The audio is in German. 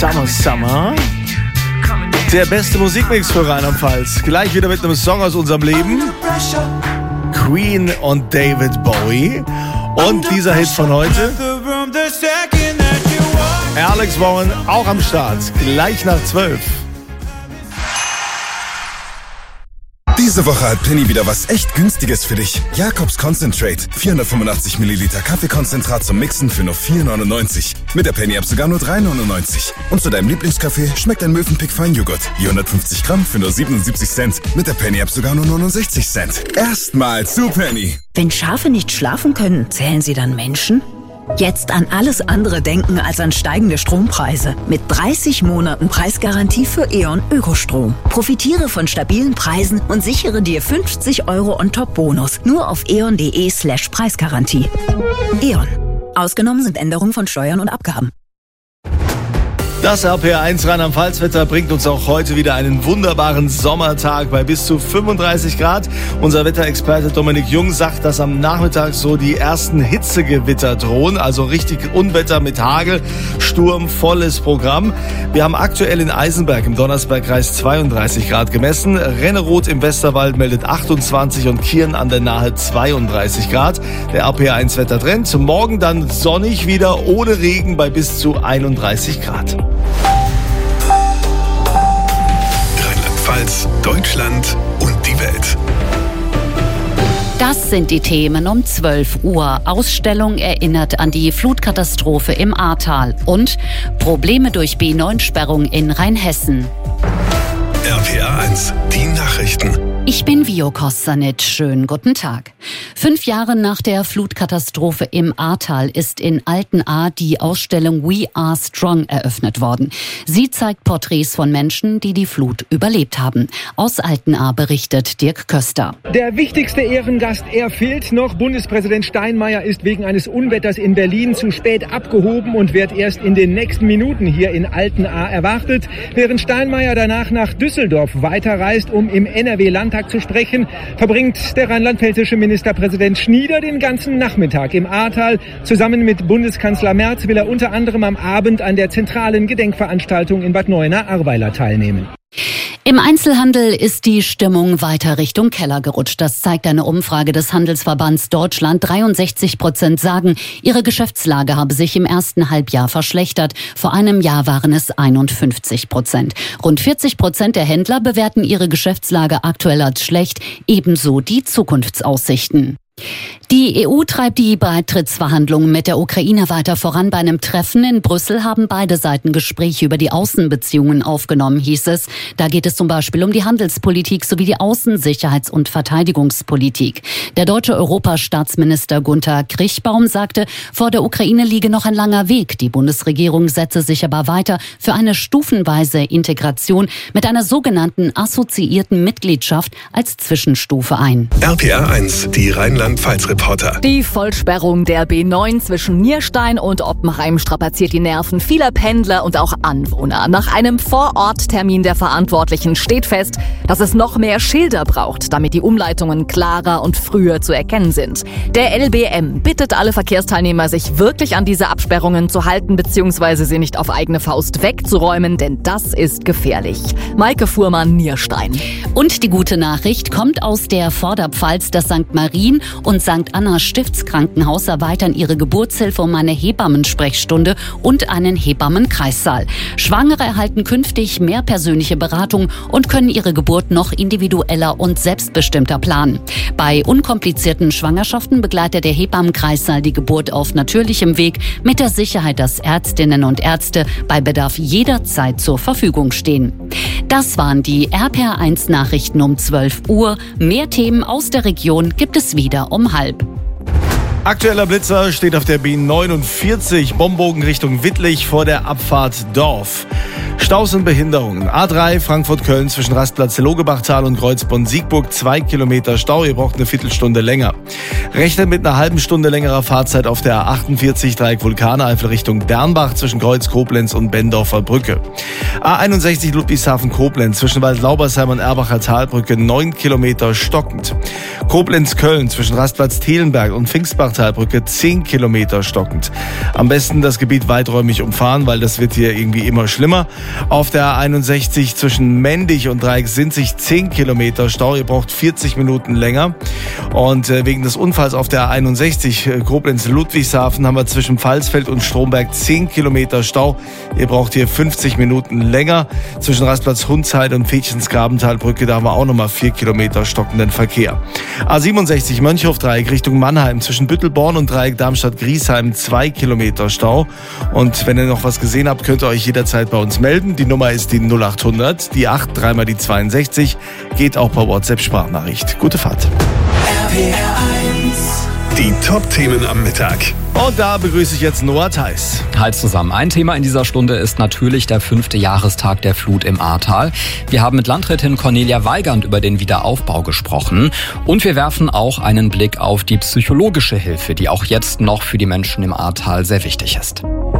Summer. Der beste Musikmix für Rheinland-Pfalz. Gleich wieder mit einem Song aus unserem Leben. Queen und David Bowie. Und dieser Hit von heute. Alex Warren auch am Start. Gleich nach 12. Diese Woche hat Penny wieder was echt Günstiges für dich. Jacobs Concentrate. 485 Milliliter Kaffeekonzentrat zum Mixen für nur 4,99. Mit der Penny-App sogar nur 3,99. Und zu deinem Lieblingskaffee schmeckt ein Mövenpick Feinjoghurt. Je 150 Gramm für nur 77 Cent. Mit der Penny-App sogar nur 69 Cent. Erstmal zu Penny. Wenn Schafe nicht schlafen können, zählen sie dann Menschen? Jetzt an alles andere denken als an steigende Strompreise. Mit 30 Monaten Preisgarantie für E.ON Ökostrom. Profitiere von stabilen Preisen und sichere dir 50 € on-top-Bonus. Nur auf eon.de/Preisgarantie. E.ON. Ausgenommen sind Änderungen von Steuern und Abgaben. Das RPR1 Rheinland-Pfalz-Wetter bringt uns auch heute wieder einen wunderbaren Sommertag bei bis zu 35 Grad. Unser Wetterexperte Dominik Jung sagt, dass am Nachmittag so die ersten Hitzegewitter drohen. Also richtig Unwetter mit Hagel, Sturm, volles Programm. Wir haben aktuell in Eisenberg im Donnersbergkreis 32 Grad gemessen. Renneroth im Westerwald meldet 28 und Kirn an der Nahe 32 Grad. Der RPR1 Wettertrend. Morgen dann sonnig wieder, ohne Regen bei bis zu 31 Grad. Rheinland-Pfalz, Deutschland und die Welt. Das sind die Themen um 12 Uhr. Ausstellung erinnert an die Flutkatastrophe im Ahrtal und Probleme durch B9-Sperrung in Rheinhessen. RPR1, die Nachrichten. Ich bin Vio Kostanic. Schönen guten Tag. 5 Jahre nach der Flutkatastrophe im Ahrtal ist in Altenahr die Ausstellung We Are Strong eröffnet worden. Sie zeigt Porträts von Menschen, die die Flut überlebt haben. Aus Altenahr berichtet Dirk Köster. Der wichtigste Ehrengast, er fehlt noch. Bundespräsident Steinmeier ist wegen eines Unwetters in Berlin zu spät abgehoben und wird erst in den nächsten Minuten hier in Altenahr erwartet. Während Steinmeier danach nach Düsseldorf weiterreist, um im NRW-Landtag zu sprechen, verbringt der rheinland-pfälzische Ministerpräsident Schnieder den ganzen Nachmittag im Ahrtal. Zusammen mit Bundeskanzler Merz will er unter anderem am Abend an der zentralen Gedenkveranstaltung in Bad Neuenahr-Ahrweiler teilnehmen. Im Einzelhandel ist die Stimmung weiter Richtung Keller gerutscht. Das zeigt eine Umfrage des Handelsverbands Deutschland. 63% sagen, ihre Geschäftslage habe sich im ersten Halbjahr verschlechtert. Vor einem Jahr waren es 51%. Rund 40% der Händler bewerten ihre Geschäftslage aktuell als schlecht, ebenso die Zukunftsaussichten. Die EU treibt die Beitrittsverhandlungen mit der Ukraine weiter voran. Bei einem Treffen in Brüssel haben beide Seiten Gespräche über die Außenbeziehungen aufgenommen, hieß es. Da geht es zum Beispiel um die Handelspolitik sowie die Außen-, Sicherheits- und Verteidigungspolitik. Der deutsche Europastaatsminister Gunther Kriechbaum sagte, vor der Ukraine liege noch ein langer Weg. Die Bundesregierung setze sich aber weiter für eine stufenweise Integration mit einer sogenannten assoziierten Mitgliedschaft als Zwischenstufe ein. RPR1, die Rheinland-Pfalz-Reporter. Die Vollsperrung der B9 zwischen Nierstein und Oppenheim strapaziert die Nerven vieler Pendler und auch Anwohner. Nach einem Vororttermin der Verantwortlichen steht fest, dass es noch mehr Schilder braucht, damit die Umleitungen klarer und früher zu erkennen sind. Der LBM bittet alle Verkehrsteilnehmer, sich wirklich an diese Absperrungen zu halten bzw. sie nicht auf eigene Faust wegzuräumen, denn das ist gefährlich. Maike Fuhrmann, Nierstein. Und die gute Nachricht kommt aus der Vorderpfalz. Das St. Marien und St. Anna Stiftskrankenhaus erweitern ihre Geburtshilfe um eine Hebammensprechstunde und einen Hebammenkreissaal. Schwangere erhalten künftig mehr persönliche Beratung und können ihre Geburt noch individueller und selbstbestimmter planen. Bei unkomplizierten Schwangerschaften begleitet der Hebammenkreissaal die Geburt auf natürlichem Weg mit der Sicherheit, dass Ärztinnen und Ärzte bei Bedarf jederzeit zur Verfügung stehen. Das waren die RPR1 Nachrichten um 12 Uhr. Mehr Themen aus der Region gibt es wieder um 12:30. Aktueller Blitzer steht auf der B49, Bombogen Richtung Wittlich vor der Abfahrt Dorf. Staus und Behinderungen. A3 Frankfurt-Köln zwischen Rastplatz Logebachtal und Kreuzbonn-Siegburg 2 Kilometer Stau. Ihr braucht eine Viertelstunde länger. Rechnet mit einer halben Stunde längerer Fahrzeit auf der A48 Dreieck Vulkaneifel Richtung Bernbach zwischen Kreuz Koblenz und Bendorfer Brücke. A61 Ludwigshafen-Koblenz zwischen Waldlaubersheim und Erbacher Talbrücke 9 Kilometer stockend. Koblenz-Köln zwischen Rastplatz Thielenberg und Pfingstbach-Talbrücke 10 Kilometer stockend. Am besten das Gebiet weiträumig umfahren, weil das wird hier irgendwie immer schlimmer. Auf der A61 zwischen Mendig und Dreieck Sinzig 10 Kilometer Stau. Ihr braucht 40 Minuten länger. Und wegen des Unfalls auf der A61 Koblenz-Ludwigshafen haben wir zwischen Pfalzfeld und Stromberg 10 Kilometer Stau. Ihr braucht hier 50 Minuten länger. Zwischen Rastplatz Hundsheide und Fädchensgrabentalbrücke, da haben wir auch nochmal 4 Kilometer stockenden Verkehr. A67 Mönchhof-Dreieck Richtung Mannheim zwischen Büttelborn und Dreieck Darmstadt-Griesheim 2 Kilometer Stau. Und wenn ihr noch was gesehen habt, könnt ihr euch jederzeit bei uns melden. Die Nummer ist die 0800, die 8, dreimal die 62. Geht auch per WhatsApp-Sprachnachricht. Gute Fahrt. Die Top-Themen am Mittag. Und da begrüße ich jetzt Noah Theis. Hi zusammen. Ein Thema in dieser Stunde ist natürlich der 5. Jahrestag der Flut im Ahrtal. Wir haben mit Landrätin Cornelia Weigand über den Wiederaufbau gesprochen. Und wir werfen auch einen Blick auf die psychologische Hilfe, die auch jetzt noch für die Menschen im Ahrtal sehr wichtig ist.